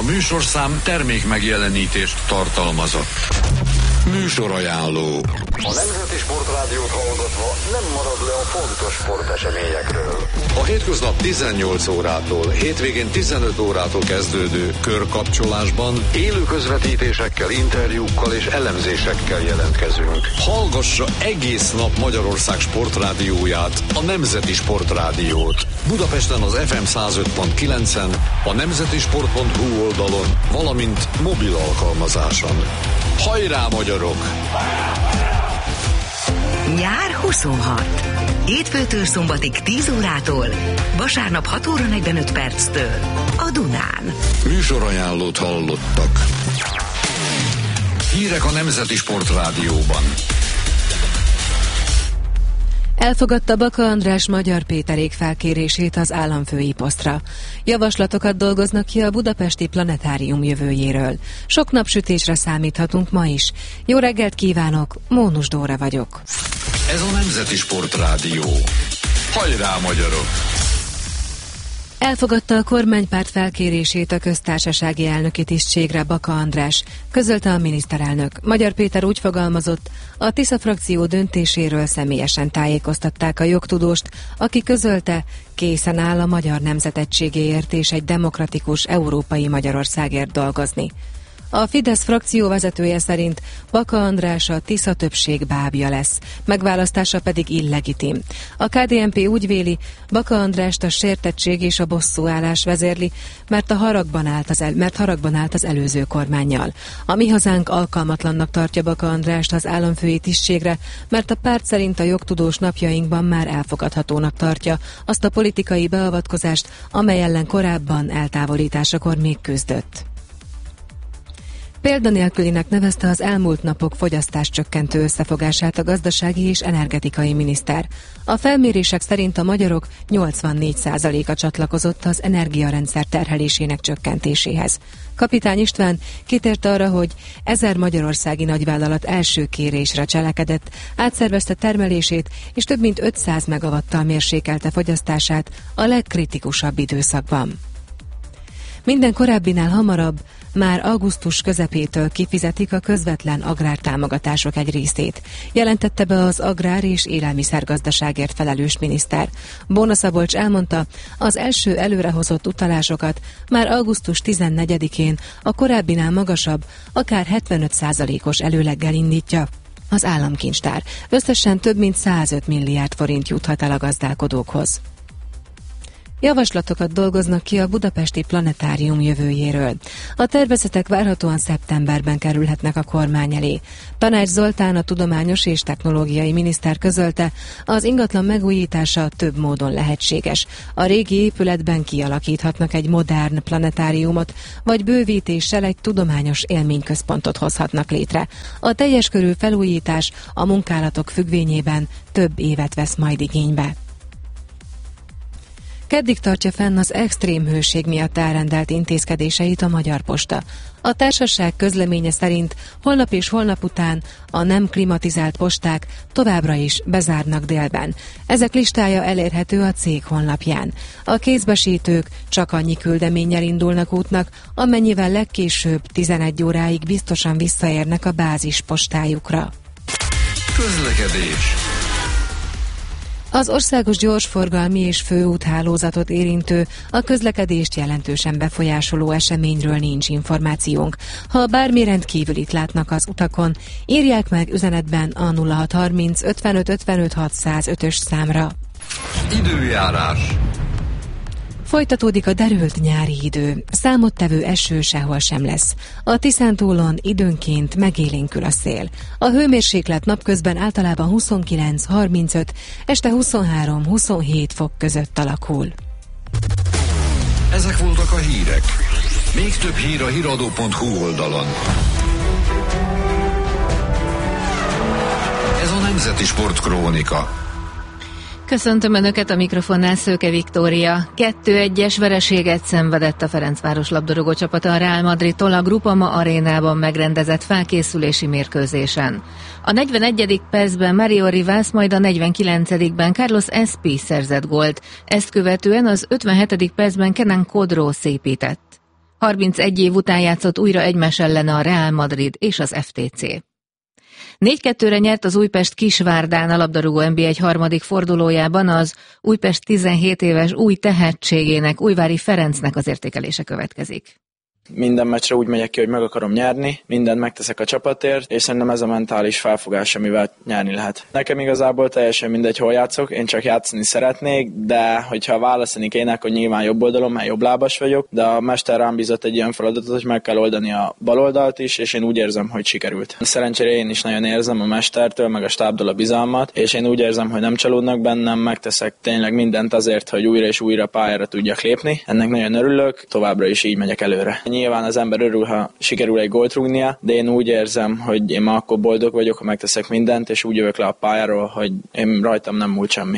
műsorszám termék megjelenítést tartalmazott. Műsorajánló. A Nemzeti Sportrádiót hallgatva nem marad le a fontos sporteseményekről. A hétköznap 18 órától, hétvégén 15 órától kezdődő körkapcsolásban Élő közvetítésekkel, interjúkkal és elemzésekkel jelentkezünk. hallgassa egész nap Magyarország sportrádióját, a Nemzeti Sportrádiót. Budapesten az FM 105.9-en, a nemzetisport.hu oldalon, valamint mobil alkalmazáson. Hajrá, magyarok! Nyár 26. Hétfőtől szombatig 10 órától, vasárnap 6 óra 45 perctől a Dunán. Műsorajánlót hallottak. Hírek a Nemzeti Sportrádióban. Elfogadta Baka András Magyar Péterék felkérését az államfői posztra. Javaslatokat dolgoznak ki a budapesti planetárium jövőjéről. Sok napsütésre számíthatunk ma is. Jó reggelt kívánok, Mónus Dóra vagyok. Ez a Nemzeti Sportrádió. Hajrá, magyarok! Elfogadta a kormánypárt felkérését a köztársasági elnöki tisztségre Baka András, közölte a miniszterelnök. Magyar Péter úgy fogalmazott, a Tisza frakció döntéséről személyesen tájékoztatták a jogtudóst, aki közölte, készen áll a magyar nemzet egységéért és egy demokratikus európai Magyarországért dolgozni. A Fidesz frakció vezetője szerint Baka András a Tisza többség bábja lesz, megválasztása pedig illegitim. A KDNP úgy véli, Baka Andrást a sértettség és a bosszúállás vezérli, mert haragban állt az előző kormánnyal. A Mi Hazánk alkalmatlannak tartja Baka Andrást az államfői tisztségre, mert a párt szerint a jogtudós napjainkban már elfogadhatónak tartja azt a politikai beavatkozást, amely ellen korábban eltávolításakor még küzdött. Példanélkülinek nevezte az elmúlt napok fogyasztáscsökkentő összefogását a gazdasági és energetikai miniszter. A felmérések szerint a magyarok 84%-a csatlakozott az energiarendszer terhelésének csökkentéséhez. Kapitány István kitért arra, hogy 1000 magyarországi nagyvállalat első kérésre cselekedett, átszervezte termelését és több mint 500 megawattal mérsékelte fogyasztását a legkritikusabb időszakban. Minden korábbinál hamarabb, már augusztus közepétől kifizetik a közvetlen agrártámogatások egy részét, jelentette be az agrár- és élelmiszergazdaságért felelős miniszter. Bóna Szabolcs elmondta, az első előrehozott utalásokat már augusztus 14-én a korábbinál magasabb, akár 75%-os előleggel indítja az államkincstár. Összesen több mint 105 milliárd forint juthat el a gazdálkodókhoz. Javaslatokat dolgoznak ki a budapesti planetárium jövőjéről. A tervezetek várhatóan szeptemberben kerülhetnek a kormány elé. Tanács Zoltán, a tudományos és technológiai miniszter közölte, az ingatlan megújítása több módon lehetséges. A régi épületben kialakíthatnak egy modern planetáriumot, vagy bővítéssel egy tudományos élményközpontot hozhatnak létre. A teljes körű felújítás a munkálatok függvényében több évet vesz majd igénybe. Keddig tartja fenn az extrém hőség miatt elrendelt intézkedéseit a Magyar Posta. A társaság közleménye szerint holnap és holnap után a nem klimatizált posták továbbra is bezárnak délben. Ezek listája elérhető a cég honlapján. A kézbesítők csak annyi küldeménnyel indulnak útnak, amennyivel legkésőbb 11 óráig biztosan visszaérnek a bázis postájukra. Közlekedés. Az országos gyorsforgalmi és főúthálózatot érintő, a közlekedést jelentősen befolyásoló eseményről nincs információnk. Ha bármi rendkívülit látnak az utakon, írják meg üzenetben a 0630 55 55 605-ös számra. Időjárás. Folytatódik a derült nyári idő, számottevő eső sehol sem lesz. A Tiszántúlon időnként megélénkül a szél. A hőmérséklet napközben általában 29-35, este 23-27 fok között alakul. Ezek voltak a hírek. Még több hír a hiradó.hu oldalon. Ez a Nemzeti Sportkrónika. Köszöntöm Önöket, a mikrofonnál Szőke Viktória. 2-1-es vereséget szenvedett a Ferencváros labdarúgó csapata a Real Madridtól a Groupama arénában megrendezett felkészülési mérkőzésen. A 41. percben Mario Rivas, majd a 49-ben Carlos Espi szerzett gólt. Ezt követően az 57. percben Kenan Kodró szépített. 31 év után játszott újra egymás ellen a Real Madrid és az FTC. 4-2-re nyert az Újpest Kisvárdán a labdarúgó NB1 harmadik fordulójában az Újpest 17 éves új tehetségének, Újvári Ferencnek az értékelése következik. Minden meccsre úgy megyek ki, hogy meg akarom nyerni, mindent megteszek a csapatért, és szerintem ez a mentális felfogás, amivel nyerni lehet. Nekem igazából teljesen mindegy, hol játszok, én csak játszani szeretnék, de hogyha választani kéne, akkor nyilván jobb oldalon, mert jobblábas vagyok, de a mester rám bízott egy ilyen feladatot, hogy meg kell oldani a bal oldalt is, és én úgy érzem, hogy sikerült. Szerencsére én is nagyon érzem a mestertől, meg a stábtól a bizalmat, és én úgy érzem, hogy nem csalódnak bennem, megteszek tényleg mindent azért, hogy újra és újra pályára tudjak lépni. Ennek nagyon örülök, továbbra is így megyek előre. Nyilván az ember örül, ha sikerül egy gólt rúgnia, de én úgy érzem, hogy én ma akkor boldog vagyok, ha megteszek mindent, és úgy jövök le a pályáról, hogy én rajtam nem múlt semmi.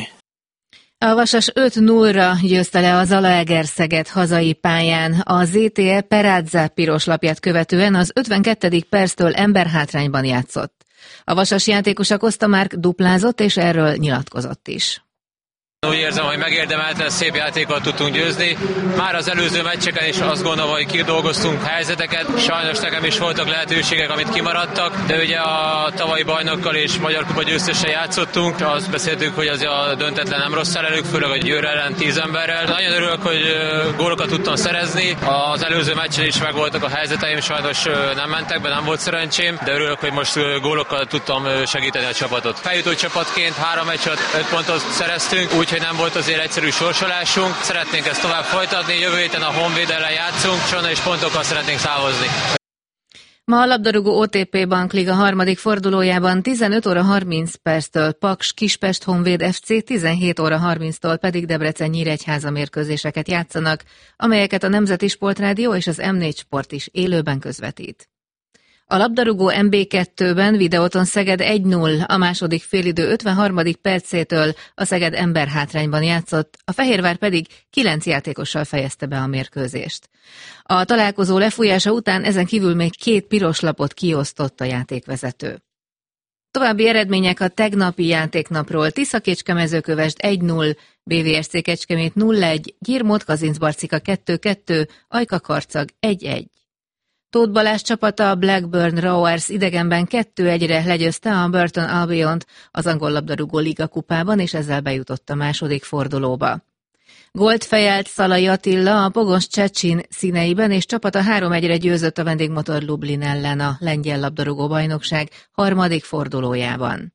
A Vasas 5-0-ra győzte le a Zalaegerszeget hazai pályán. A ZTE Peradze piros lapját követően az 52. perctől emberhátrányban játszott. A Vasas játékosa Kosztamárk duplázott, és erről nyilatkozott is. Úgy érzem, hogy megérdemelten szép játékot tudtunk győzni. Már az előző meccseken is azt gondolom, hogy kidolgoztunk helyzeteket. Sajnos nekem is voltak lehetőségek, amit kimaradtak, de ugye a tavalyi bajnokkal és Magyar Kupa győztessel játszottunk. Azt beszéltük, hogy az a döntetlen nem rossz elők, főleg a Győr ellen 10 emberrel. Nagyon örülök, hogy gólokat tudtam szerezni. Az előző meccsen is megvoltak a helyzeteim, sajnos nem mentek be, nem volt szerencsém, de örülök, hogy most gólokkal tudtam segíteni a csapatot. Feljutó csapatként 3 meccset 5 pontot szereztünk, úgyhogy nem volt azért egyszerű sorsolásunk. Szeretnénk ezt tovább folytatni, jövő héten a Honvéd ellen játszunk, és onnan is pontokkal szeretnénk távozni. Ma a labdarúgó OTP Bankliga harmadik fordulójában 15 óra 30 perctől Paks Kispest Honvéd FC, 17 óra 30-tól pedig Debrecen Nyíregyháza mérkőzéseket játszanak, amelyeket a Nemzeti Sportrádió és az M4 Sport is élőben közvetít. A labdarúgó MB2-ben Videóton Szeged 1-0, a második félidő 53. percétől a Szeged emberhátrányban játszott, a Fehérvár pedig 9 játékossal fejezte be a mérkőzést. A találkozó lefújása után ezen kívül még 2 piros lapot kiosztott a játékvezető. További eredmények a tegnapi játéknapról: Tisza-Kecske-Mezőkövesd 1-0, BVSC Kecskemét 0-1, Gyirmót-Kazincbarcika 2-2, Ajka-Karcag 1-1. Tóth Balázs csapata a Blackburn Rovers idegenben 2-1-re legyőzte a Burton Albiont az angol labdarúgó liga kupában, és ezzel bejutott a második fordulóba. Gólt fejelt Szalai Attila a Pogos Csecsin színeiben, és csapata 3-1-re győzött a Vendégmotor Lublin ellen a lengyel labdarúgó bajnokság harmadik fordulójában.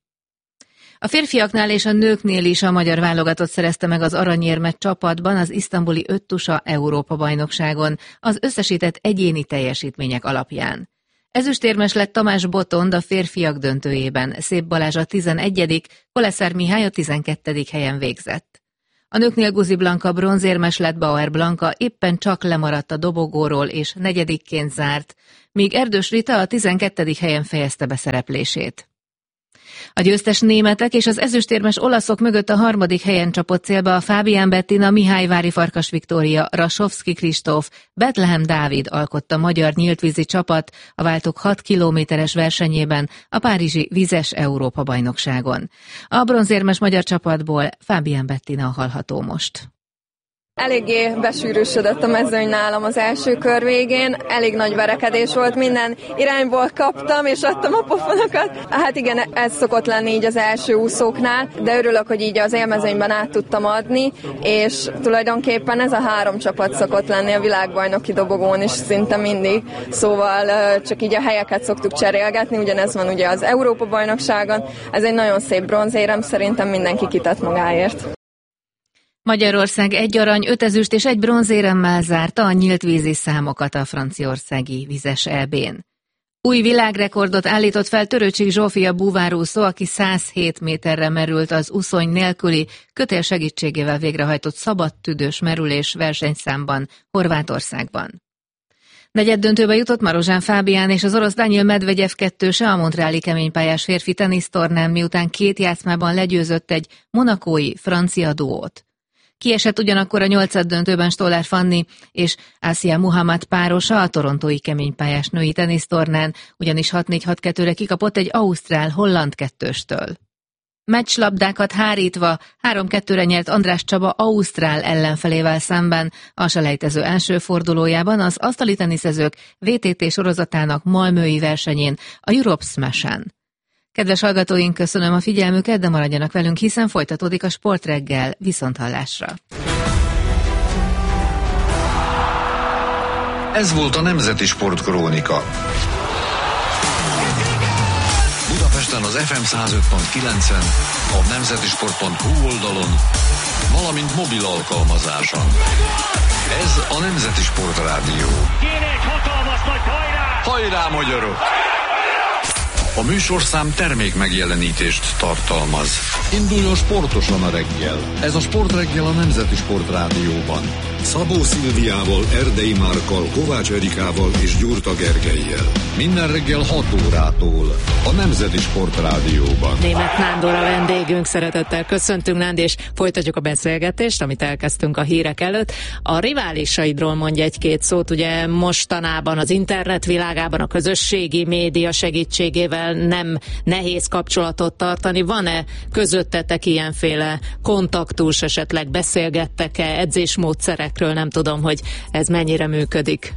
A férfiaknál és a nőknél is a magyar válogatott szerezte meg az aranyérmet csapatban az isztambuli öttusa Európa-bajnokságon az összesített egyéni teljesítmények alapján. Ezüstérmes lett Tamás Botond a férfiak döntőjében, Szép Balázs a 11., Koleszár Mihály a 12. helyen végzett. A nőknél Guzi Blanka bronzérmes lett, Bauer Blanka éppen csak lemaradt a dobogóról és 4. zárt, míg Erdős Rita a 12. helyen fejezte be szereplését. A győztes németek és az ezüstérmes olaszok mögött a 3. helyen csapott célba a Fábián Bettina, Mihályvári Farkas Viktória, Rasovszki Kristóf, Betlehem Dávid alkotta magyar nyíltvízi csapat a váltók 6 kilométeres versenyében a párizsi vizes Európa-bajnokságon. A bronzérmes magyar csapatból Fábián Bettina hallható most. Eléggé besűrűsödött a mezőny nálam az első kör végén, elég nagy verekedés volt, minden irányból kaptam és adtam a pofonokat. Hát igen, ez szokott lenni így az első úszóknál, de örülök, hogy így az élmezőnyben át tudtam adni, és tulajdonképpen ez a 3 csapat szokott lenni a világbajnoki dobogón is szinte mindig, szóval csak így a helyeket szoktuk cserélgetni, ugyanez van ugye az Európa-bajnokságon, ez egy nagyon szép bronzérem, szerintem mindenki kitett magáért. Magyarország 1 arany, 5 ezüst és 1 bronzéremmel zárta a nyíltvízi számokat a franciaországi vizes EB-n. Új világrekordot állított fel Törőcsik Zsófia búvárúszó, aki 107 méterre merült az uszony nélküli, kötél segítségével végrehajtott szabadtüdős merülés versenyszámban Horvátországban. Negyeddöntőbe jutott Marozsán Fábián és az orosz Daniil Medvegyev kettőse a montreali keménypályás férfi tenisztornán, miután 2 játszmában legyőzött egy monakói francia duót. Kiesett ugyanakkor a 8. döntőben Stollár Fanni és Asia Muhammad párosa a torontói keménypályás női tenisztornán, ugyanis 6-4-6-2-re kikapott egy ausztrál-holland kettőstől. Meccslabdákat hárítva 3-2-re nyert András Csaba ausztrál ellenfelével szemben. A selejtező első fordulójában az asztali teniszezők VTT sorozatának malmöi versenyén, a Europe Smash-en. Kedves hallgatóink, köszönöm a figyelmüket, de maradjanak velünk, hiszen folytatódik a Sportreggel. Viszonthallásra! Ez volt a Nemzeti Sportkrónika. Budapesten az FM 105.9-en, a nemzetisport.hu oldalon, valamint mobil alkalmazáson. Ez a Nemzeti Sportrádió. Kéne egy hatalmas nagy hajrá! Hajrá, magyarok! A műsorszám termék megjelenítést tartalmaz. Induljon sportosan a reggel. Ez a Sportreggel a Nemzeti Sportrádióban. Szabó Szilviával, Erdei Márkkal, Kovács Erikával és Gyurta Gergellyel. Minden reggel 6 órától a Nemzeti Sportrádióban. Németh Nándor a vendégünk, szeretettel köszöntünk, Nándi, és folytatjuk a beszélgetést, amit elkezdtünk a hírek előtt. A riválisaidról mondj egy-két szót, ugye mostanában az internet világában a közösségi média segítségével nem nehéz kapcsolatot tartani. Van-e közöttetek ilyenféle kontaktus, esetleg beszélgettek-e edzésmódszerekről? Nem tudom, hogy ez mennyire működik.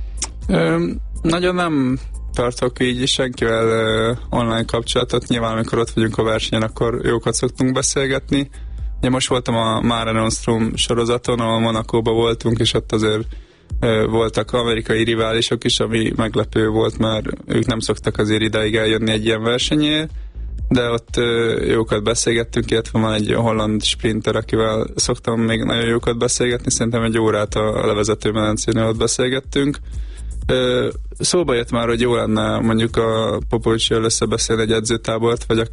Nagyon nem tartok így senkivel online kapcsolatot. Nyilván, amikor ott vagyunk a versenyen, akkor jókat szoktunk beszélgetni. Ugye most voltam a Mare Nostrum sorozaton, ahol Monacóban voltunk, és ott azért voltak amerikai riválisok is, ami meglepő volt, mert ők nem szoktak azért ideig eljönni egy ilyen versenyért, de ott jókat beszélgettünk, illetve van egy holland sprinter, akivel szoktam még nagyon jókat beszélgetni, szerintem egy órát a levezető medencénél ott beszélgettünk. Szóba jött már, hogy jó lenne mondjuk a Popovicsival összebeszélni egy edzőtábort, vagy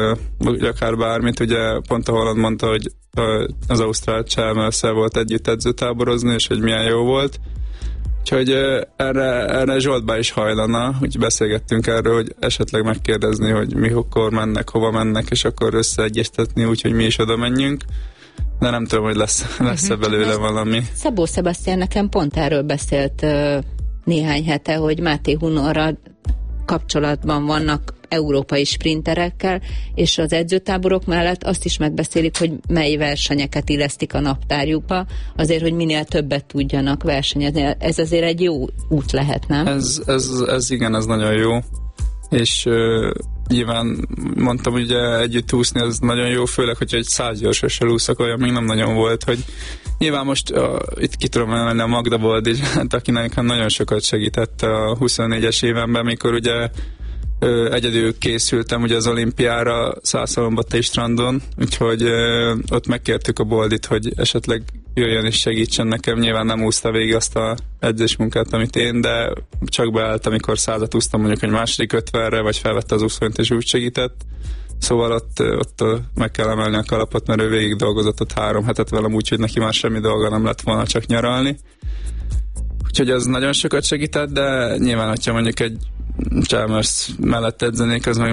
akár bármit. Ugye pont a Holland mondta, hogy az ausztrál Chalmers-szel volt együtt edzőtáborozni, és hogy milyen jó volt. Úgyhogy erre Zsoltbá is hajlana, úgy beszélgettünk erről, hogy esetleg megkérdezni, hogy mikor mennek, hova mennek, és akkor összeegyeztetni, úgyhogy mi is oda menjünk. De nem tudom, hogy lesz-e belőle valami. Szabó Sebastian nekem pont erről beszélt néhány hete, hogy Máté Hunorral kapcsolatban vannak európai sprinterekkel, és az edzőtáborok mellett azt is megbeszélik, hogy mely versenyeket illesztik a naptárjukba, azért, hogy minél többet tudjanak versenyezni. Ez azért egy jó út lehet, nem? Ez igen, ez nagyon jó. És nyilván mondtam, hogy ugye együtt úszni az nagyon jó, főleg, hogyha egy 100 gyorsossal úszak, olyan még nem nagyon volt, hogy nyilván most itt ki tudom emelni a Magda Boldizsát, aki nekem nagyon sokat segített a 24-es évemben, mikor ugye egyedül készültem ugye az olimpiára Szászalombattay strandon, úgyhogy ott megkértük a Boldit, hogy esetleg jöjjön és segítsen nekem. Nyilván nem úszta végig azt a edzésmunkát, amit én, de csak beállt, amikor 100-at úsztam mondjuk egy második 50-re, vagy felvette az úszónyt és úgy segített. Szóval ott meg kell emelni a kalapot, mert ő végig dolgozott ott 3 hetet velem, úgyhogy neki már semmi dolga nem lett volna, csak nyaralni. Úgyhogy az nagyon sokat segített, de nyilván, hogyha mondjuk egy Chalmers mellett edzenék, az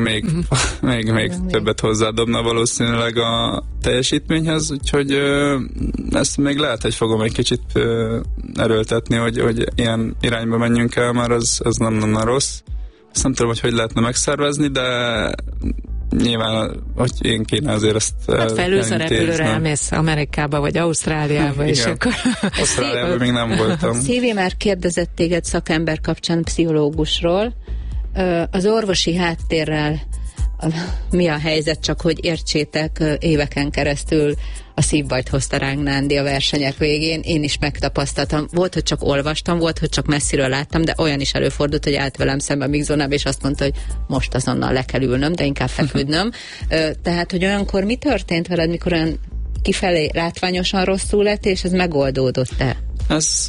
még többet hozzádobna valószínűleg a teljesítményhez, úgyhogy ezt még lehet, hogy fogom egy kicsit erőltetni, hogy ilyen irányba menjünk el, mert az nem lenne rossz. Ezt nem tudom, hogy lehetne megszervezni, de nyilván, hogy én kéne azért ezt felülsz a repülőre, elmész Amerikába vagy Ausztráliába, és akkor... Ausztráliában még nem voltam. Szilvi már kérdezett téged szakember kapcsán pszichológusról. Az orvosi háttérrel mi a helyzet, csak hogy értsétek, éveken keresztül a szívbajt hozta ránk Nándi a versenyek végén. Én is megtapasztaltam. Volt, hogy csak olvastam, volt, hogy csak messziről láttam, de olyan is előfordult, hogy állt velem szemben Migzónába, és azt mondta, hogy most azonnal le kell ülnöm, de inkább feküdnöm. Tehát, hogy olyankor mi történt veled, mikor olyan kifelé látványosan rosszul lett, és ez megoldódott-e? Ez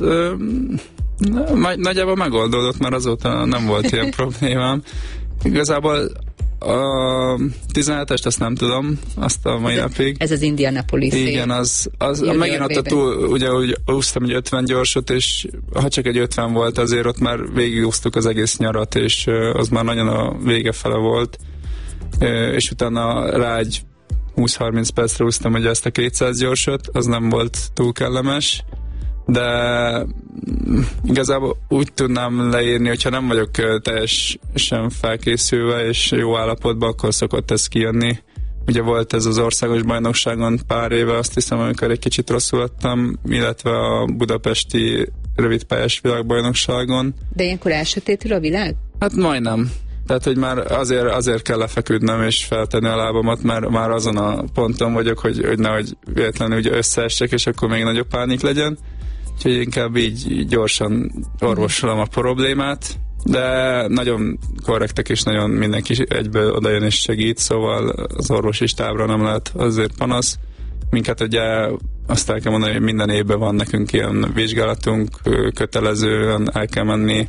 nagyjából megoldódott, mert azóta nem volt ilyen problémám. Igazából a 17-est azt nem tudom, azt a mai napig. Ez az Indianapolis. Igen, az megint ott túl, ugye úgy úsztam egy 50 gyorsot, és ha csak egy 50 volt, azért ott már végigúsztuk az egész nyarat, és az már nagyon a vége fele volt. És utána rá egy 20-30 percre úsztam ugye ezt a 200 gyorsot, az nem volt túl kellemes, de igazából úgy tudnám leírni, hogyha nem vagyok teljesen felkészülve és jó állapotban, akkor szokott ez kijönni. Ugye volt ez az országos bajnokságon pár éve, azt hiszem, amikor egy kicsit rosszul adtam, illetve a budapesti rövidpályás világbajnokságon. De ilyenkor elsötétül a világ? Hát majdnem. Tehát, hogy már azért kell lefeküdnöm és feltenni a lábamat, mert már azon a ponton vagyok, hogy nehogy véletlenül ugye összeessek, és akkor még nagyobb pánik legyen. Úgyhogy inkább így gyorsan orvosolom a problémát, de nagyon korrektek és nagyon mindenki egyből odajön és segít, szóval az orvosi stábra nem lehet azért panasz. Minket ugye azt el kell mondani, hogy minden évben van nekünk ilyen vizsgálatunk, kötelezően el kell menni,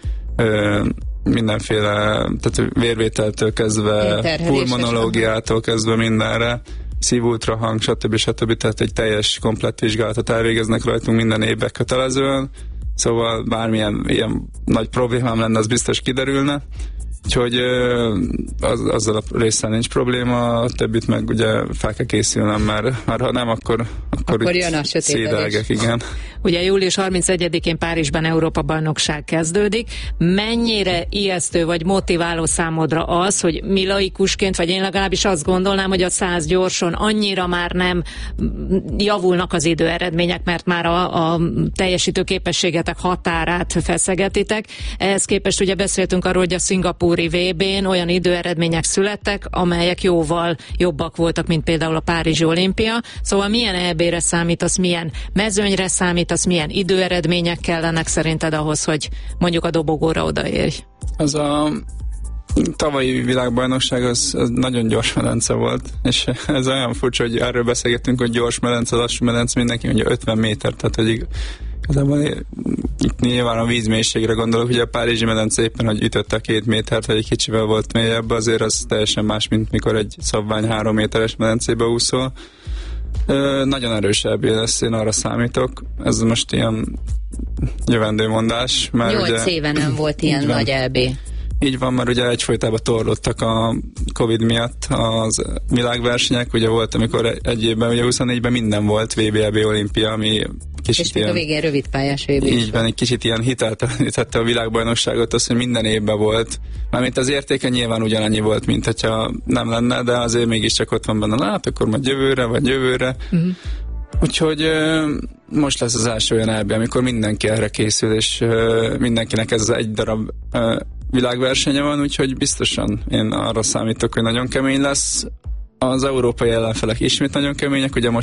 mindenféle, tehát vérvételtől kezdve, pulmonológiától kezdve mindenre, szívultrahang, stb. Tehát egy teljes, komplett vizsgálatot elvégeznek rajtunk minden évben kötelezően, szóval bármilyen ilyen nagy problémám lenne, az biztos kiderülne. Úgyhogy azzal a résszel nincs probléma, a többit meg ugye fel kell készülnem, mert ha nem, akkor jön a szédelgek, igen. Ugye július 31-én Párizsban Európa-bajnokság kezdődik. Mennyire ijesztő vagy motiváló számodra az, hogy mi laikusként, vagy én legalábbis azt gondolnám, hogy a 100 gyorson annyira már nem javulnak az időeredmények, mert már a teljesítő képességetek határát feszegetitek. Ehhez képest ugye beszéltünk arról, hogy a szingapúri VB-n olyan időeredmények születtek, amelyek jóval jobbak voltak, mint például a Párizsi olimpia. Szóval milyen EB-re számítasz, milyen mezőnyre számítasz, milyen időeredmények kellenek szerinted ahhoz, hogy mondjuk a dobogóra odaérj? Az a tavalyi világbajnokság az nagyon gyors medence volt, és ez olyan furcsa, hogy erről beszélgettünk, hogy gyors medence, lassú medence, mindenki mondja 50 méter, tehát hogy igazából itt nyilván a vízmélységre gondolok, hogy a Párizsi medence éppen, hogy ütötte a 2 métert, vagy egy kicsivel volt mélyebb, azért az teljesen más, mint mikor egy szabvány 3 méteres medencébe úszol. Nagyon erős EB lesz, én arra számítok. Ez most ilyen jövendőmondás. 8 éve nem volt ilyen nagy EB. Így van, mert ugye egyfolytában torlódtak a Covid miatt az világversenyek, ugye volt, amikor egy évben, ugye 24-ben minden volt, VB, EB, olimpia, ami kicsit és még a végén rövidpályás VB. Így van, egy kicsit ilyen hiteltelenítette a világbajnokságot, az, hogy minden évben volt. Mármint az értéke nyilván ugyanannyi volt, mint hogyha nem lenne, de azért mégiscsak ott van benne, hát akkor majd jövőre. Úgyhogy most lesz az első olyan EB, amikor mindenki erre készül, és mindenkinek ez az egy darab világversenye van, úgyhogy biztosan én arra számítok, hogy nagyon kemény lesz. Az európai ellenfelek ismét nagyon kemények, ugye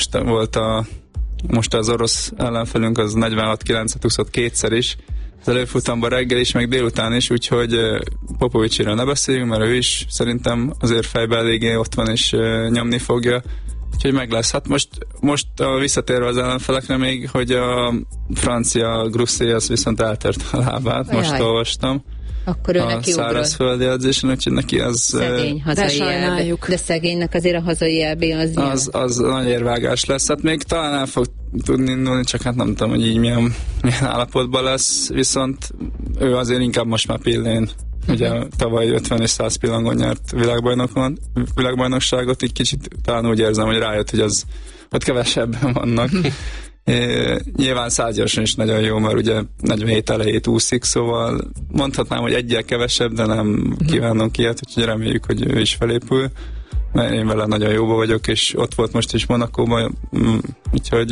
most az orosz ellenfelünk az 46-9-et úszott kétszer is, az előfutamban reggel is, meg délután is, úgyhogy Popovicsiről ne beszéljünk, mert ő is szerintem azért fejben eléggé ott van és nyomni fogja, úgyhogy meg lesz. Hát most visszatérve az ellenfelekre még, hogy a francia Grosset az viszont eltört a lábát, most olvastam. Akkor ő neki ugrott. A szárazföldi edzésen, úgyhogy neki az... Szegény hazai EB. De szegénynek azért a hazai EB az nagy érvágás lesz. Hát még talán el fog tudni indulni, csak hát nem tudom, hogy így milyen állapotban lesz, viszont ő azért inkább most már pillén. Ugye tavaly 50 és 100 pillangon nyert világbajnokságot, így kicsit talán úgy érzem, hogy rájött, hogy az ott kevesebben vannak. Nyilván 100 gyorsan is nagyon jó, mert ugye 47 elejét úszik, szóval mondhatnám, hogy egyel kevesebb, de nem kívánunk ilyet, úgyhogy reméljük, hogy ő is felépül, mert én vele nagyon jóba vagyok, és ott volt most is Monacóban, úgyhogy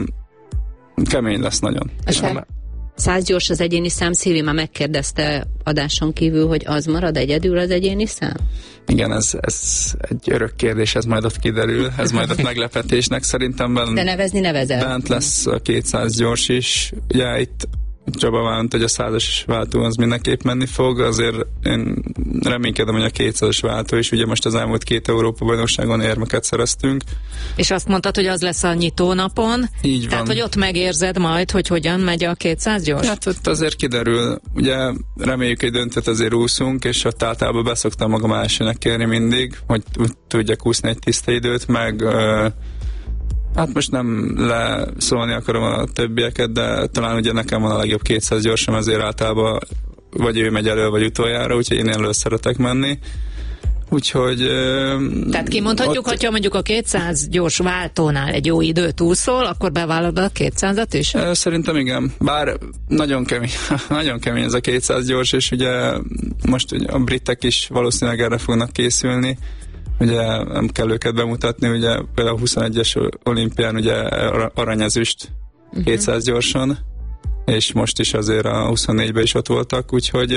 kemény lesz nagyon. 100 gyors az egyéni szám, Szilvi már megkérdezte adáson kívül, hogy az marad egyedül az egyéni szám? Igen, ez egy örök kérdés, ez majd ott kiderül, ez majd ott meglepetésnek szerintem de nevezni nevezel? Bent lesz a 200 gyors is, ugye itt Csaba vált, hogy a 100-as váltó az mindenképp menni fog, azért én reménykedem, hogy a 200-as váltó is, ugye most az elmúlt 2 Európa-bajnokságon érmeket szereztünk. És azt mondtad, hogy az lesz a nyitónapon? Így van. Tehát, hogy ott megérzed majd, hogy hogyan megy a 200 gyors? Hát ott azért kiderül, ugye reméljük, hogy döntőt azért úszunk, és ott általában beszoktam magam elsőnek kérni mindig, hogy tudjak úszni egy tiszta időt, meg hát most nem leszólni akarom a többieket, de talán ugye nekem van a legjobb 200 gyorsom, ezért általában vagy ő megy elő, vagy utoljára, úgyhogy én elő szeretek menni. Úgyhogy... Tehát kimondhatjuk, hogyha mondjuk a 200 gyors váltónál egy jó időt úszol, akkor bevállalod a 200-at is? Szerintem igen. Bár nagyon kemény ez a 200 gyors, és ugye most ugye a britek is valószínűleg erre fognak készülni, ugye nem kell őket bemutatni, ugye például a 21-es olimpián ugye aranyezüst 200 gyorsan, és most is azért a 24-ben is ott voltak, úgyhogy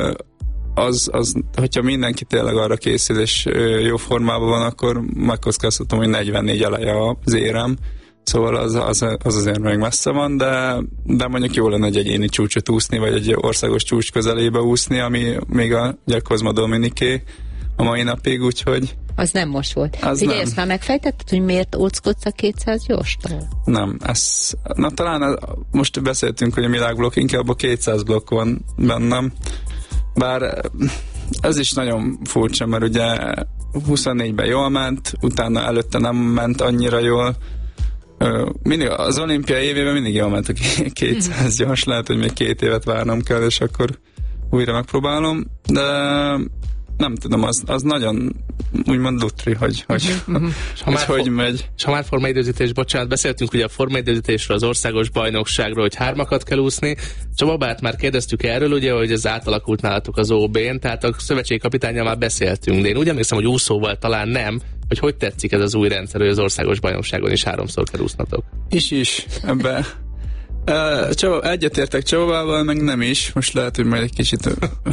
hogyha mindenki tényleg arra készül, és jó formában van, akkor megkockáztatom, hogy 44 eleje az érem, szóval az azért még messze van, de mondjuk jó lenne egy egyéni csúcsot úszni, vagy egy országos csúcs közelébe úszni, ami még a Kozma Dominiké a mai napig, úgyhogy az nem most volt. Ugye ezt már megfejtetted, hogy miért óckodsz a 200 gyorstól? Nem, talán most beszéltünk, hogy a világblokk, inkább a 200 blokk van bennem, bár ez is nagyon furcsa, mert ugye 24-ben jól ment, utána előtte nem ment annyira jól. Mindig, az olimpiai évében mindig jól ment a 200 gyors, lehet, hogy még 2 évet várnom kell, és akkor újra megpróbálom, de nem tudom, az nagyon úgymond lutri, hogy megy. És ha már formaidőzítés, bocsánat, beszéltünk ugye a formaidőzítésről, az országos bajnokságról, hogy 3-akat kell úszni. Csaba, már kérdeztük erről, ugye, hogy ez átalakult nálatok az OB-n, tehát a szövetségi kapitánnyal már beszéltünk, de én úgy emlékszem, hogy úszóval talán nem, hogy tetszik ez az új rendszer, hogy az országos bajnokságon is 3-szor kell úsznatok. Is, ebbe. Egyetértek Csabával, meg nem is. Most lehet, hogy majd egy kicsit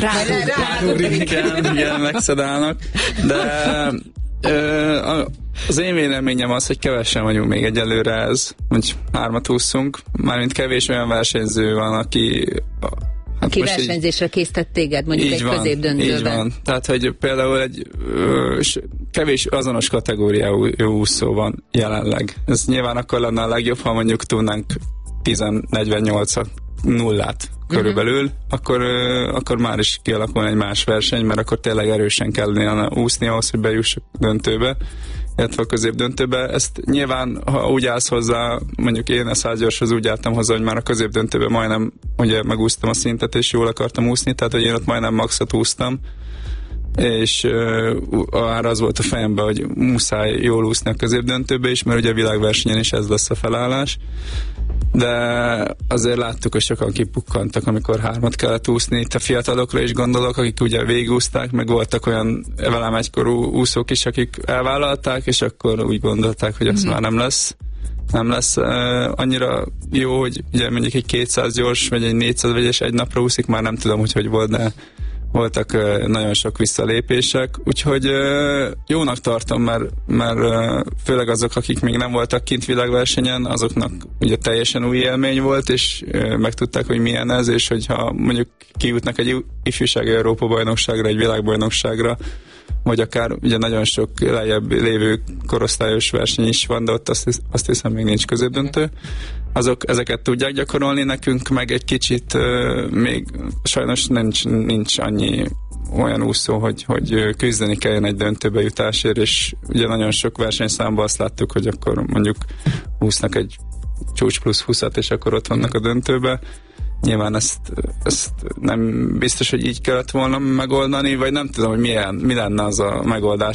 igen, megszedálnak. De az én véleményem az, hogy kevesen vagyunk még egyelőre ez, hogy 3-at ússzunk. Mármint kevés olyan versenyző van, aki versenyzésre készített téged, mondjuk egy középdöntőben. Így van. Tehát, hogy például egy kevés azonos kategóriájú úszó van jelenleg. Ez nyilván akkor lenne a legjobb, ha mondjuk tudnánk 10-48 nullát körülbelül, akkor már is kialakulna egy más verseny, mert akkor tényleg erősen kellene úszni ahhoz, hogy bejussak döntőbe, illetve a középdöntőbe. Ezt nyilván, ha úgy állsz hozzá, mondjuk én a 100 gyorshoz úgy álltam hozzá, hogy már a középdöntőbe majdnem ugye megúsztam a szintet, és jól akartam úszni, tehát hogy én ott majdnem maxot úsztam, és már az volt a fejemben, hogy muszáj jól úszni a középdöntőbe is, mert ugye a világversenyen is ez lesz a felállás. De azért láttuk, hogy sokan kipukkantak, amikor 3-at kellett úszni. Itt a fiatalokra is gondolok, akik ugye végigúzták, meg voltak olyan velem egykorú úszók is, akik elvállalták, és akkor úgy gondolták, hogy az már nem lesz annyira jó, hogy ugye mondjuk egy 200 gyors, vagy egy 400 vegyes egy napra úszik, már nem tudom, hogy volt, de voltak nagyon sok visszalépések, úgyhogy jónak tartom, mert főleg azok, akik még nem voltak kint világversenyen, azoknak ugye teljesen új élmény volt, és megtudták, hogy milyen ez, és hogyha mondjuk kijutnak egy ifjúsági Európa-bajnokságra, egy világbajnokságra, vagy akár ugye nagyon sok lejjebb lévő korosztályos verseny is van, de ott azt hiszem még nincs középdöntő. Azok ezeket tudják gyakorolni, nekünk meg egy kicsit még sajnos nincs annyi olyan úszó, hogy küzdeni kelljen egy döntőbe jutásért, és ugye nagyon sok versenyszámban azt láttuk, hogy akkor mondjuk úsznak egy csúcs plusz 20-at, és akkor ott vannak a döntőbe. Nyilván ezt nem biztos, hogy így kellett volna megoldani, vagy nem tudom, hogy mi lenne az a megoldás,